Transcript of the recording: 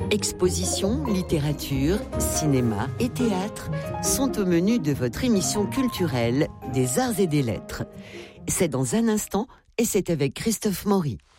Expositions, littérature, cinéma et théâtre sont au menu de votre émission culturelle des Arts et des Lettres. C'est dans un instant et c'est avec Christophe Maury.